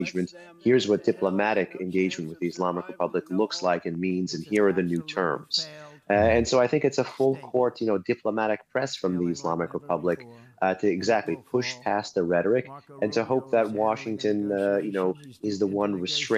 engagement. Here's what diplomatic engagement with the Islamic Republic looks like and means, and here are the new terms. And so I think it's a full court, diplomatic press from the Islamic Republic to exactly push past the rhetoric and to hope that Washington, is the one restraining